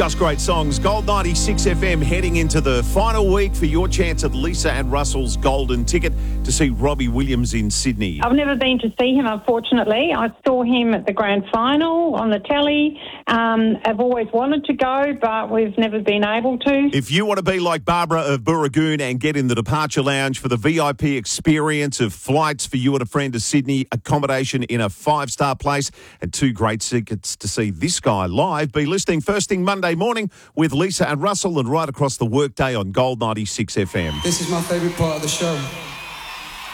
Just great songs. Gold 96 FM heading into the final week for your chance at Lisa and Russell's golden ticket to see Robbie Williams in Sydney. I've never been to see him, unfortunately. I saw him at the grand final on the telly. I've always wanted to go, but we've never been able to. If you want to be like Barbara of Burragoon and get in the departure lounge for the VIP experience of flights for you and a friend to Sydney, accommodation in a 5-star place, and 2 great tickets to see this guy live, be listening first thing Monday morning with Lisa and Russell and right across the workday on Gold 96 FM. This is my favourite part of the show.